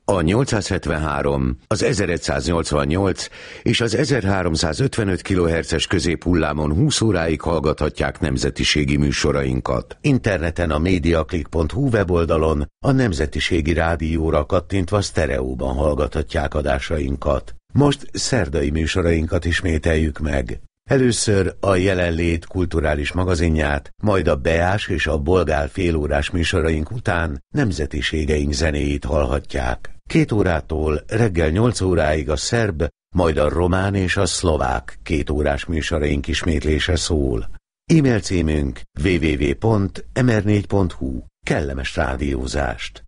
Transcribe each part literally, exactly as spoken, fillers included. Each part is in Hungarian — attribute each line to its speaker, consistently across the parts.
Speaker 1: A nyolcszázhetvenhárom, az ezeregyszáznyolcvannyolc és az ezerháromszázötvenöt kilohertzes középhullámon húsz óráig hallgathatják nemzetiségi műsorainkat. Interneten a mediaclick pont hu weboldalon a Nemzetiségi Rádióra kattintva sztereóban hallgathatják adásainkat. Most szerdai műsorainkat ismételjük meg. Először a Jelenlét kulturális magazinját, majd a Beás és a Bolgár félórás műsoraink után nemzetiségeink zenéjét hallhatják. Két órától reggel nyolc óráig a szerb, majd a román és a szlovák két órás műsoraink ismétlése szól. E-mail címünk double-u double-u double-u pont em er négy pont hu. Kellemes rádiózást!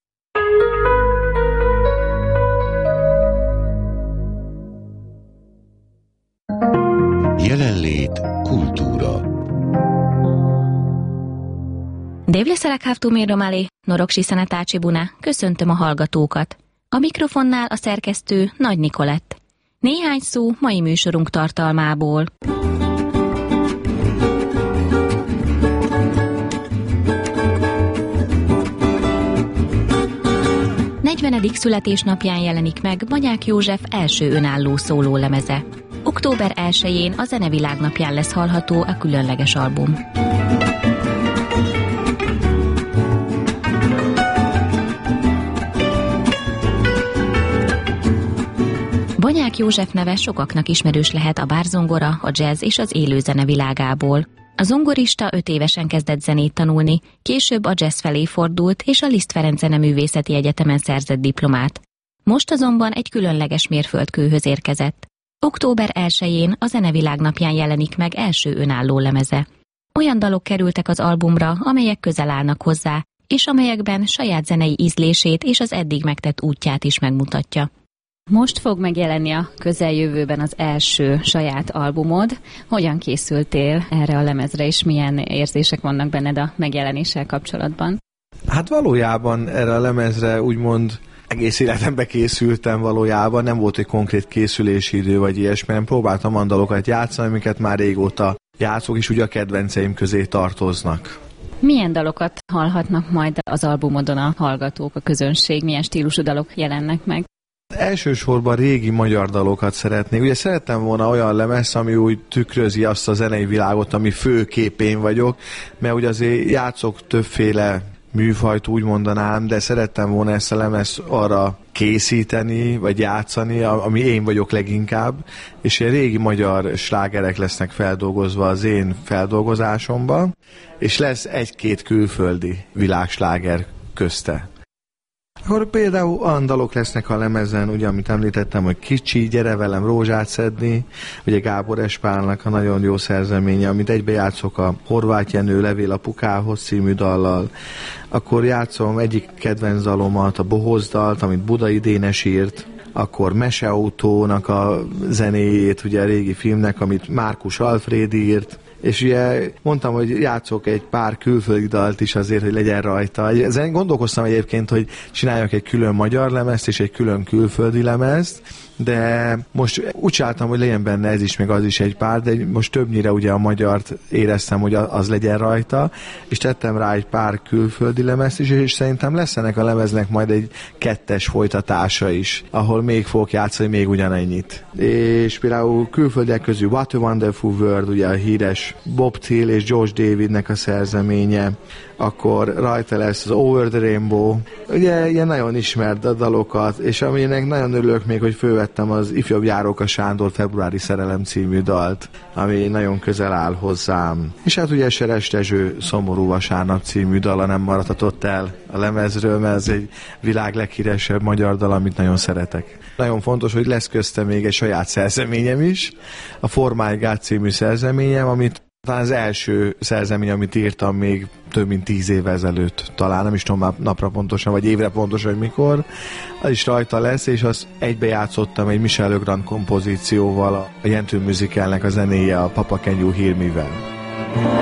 Speaker 1: Jelenlét kultúra.
Speaker 2: Devleselek haftumérdomálé, Noroksi Szenetácsi Buna, köszöntöm a hallgatókat. A mikrofonnál a szerkesztő Nagy Nikolett. Néhány szó mai műsorunk tartalmából. negyvenedik születésnapján jelenik meg Banyák József első önálló szólólemeze. október elsején a Zenevilág napján lesz hallható a különleges album. Banyák József neve sokaknak ismerős lehet a bárzongora, a jazz és az élőzene világából. A zongorista öt évesen kezdett zenét tanulni, később a jazz felé fordult és a Liszt Ferenc Zeneművészeti Egyetemen szerzett diplomát. Most azonban egy különleges mérföldkőhöz érkezett. október elsején a Zenevilág napján jelenik meg első önálló lemeze. Olyan dalok kerültek az albumra, amelyek közel állnak hozzá, és amelyekben saját zenei ízlését és az eddig megtett útját is megmutatja. Most fog megjelenni a közeljövőben az első saját albumod. Hogyan készültél erre a lemezre, és milyen érzések vannak benned a megjelenéssel kapcsolatban?
Speaker 3: Hát valójában erre a lemezre úgymond egész életembe készültem valójában, nem volt egy konkrét készülési idő vagy ilyesmi, nem próbáltam olyan dalokat játszani, amiket már régóta játszok, és ugye a kedvenceim közé tartoznak.
Speaker 2: Milyen dalokat hallhatnak majd az albumodon a hallgatók, a közönség, milyen stílusú dalok jelennek meg?
Speaker 3: Elsősorban régi magyar dalokat szeretnék. Ugye szerettem volna olyan lemez, ami úgy tükrözi azt a zenei világot, ami fő képén vagyok, mert ugye azért játszok többféle műfajt, úgy mondanám, de szerettem volna ezt a lemezt arra készíteni, vagy játszani, ami én vagyok leginkább, és ilyen régi magyar slágerek lesznek feldolgozva az én feldolgozásomban, és lesz egy-két külföldi világsláger közte. Akkor például olyan dalok lesznek a lemezen, ugye, amit említettem, hogy Kicsi, Gyere velem rózsát szedni, ugye Gábor Espálnak a nagyon jó szerzeménye, amit egybe játszok a Horváth Jenő Levél apukához című dallal. Akkor játszom egyik kedvenc dalomat, a Bohoz dalt, amit Budai Dénes írt, akkor Meseautónak a zenéjét, ugye a régi filmnek, amit Márkus Alfréd írt, és ugye mondtam, hogy játszok egy pár külföldi dalt is azért, hogy legyen rajta. Ezen gondolkoztam egyébként, hogy csináljak egy külön magyar lemezt és egy külön külföldi lemezt, de most úgy csináltam, hogy legyen benne ez is, meg az is egy pár, de most többnyire ugye a magyart éreztem, hogy az legyen rajta, és tettem rá egy pár külföldi lemezt is, és szerintem lesz ennek a lemeznek majd egy kettes folytatása is, ahol még fogok játszani még ugyanennyit. És például külföldiek közül What a Wonderful World, ugye a híres Bob Thiel és Josh Davidnek a szerzeménye, akkor rajta lesz az Over the Rainbow, ugye ilyen nagyon ismert dalokat, és aminek nagyon örülök még, hogy fölvettem az Ifjabb Járóka Sándor Februári Szerelem című dalt, ami nagyon közel áll hozzám. És hát ugye Seres Dezső Szomorú Vasárnap című dala nem maradhatott el a lemezről, mert ez egy világ leghíresebb magyar dal, amit nagyon szeretek. Nagyon fontos, hogy lesz köztem még egy saját szerzeményem is, a Formálj Gát című szerzeményem, amit talán az első szerzemény, amit írtam még több mint tíz évvel ezelőtt, talán nem is tudom már napra pontosan, vagy évre pontosan, hogy mikor, az is rajta lesz, és azt egybe játszottam egy Michel Legrand kompozícióval, a Jentő Musicalnek a zenéje, a Papa Can You Hear Me-vel.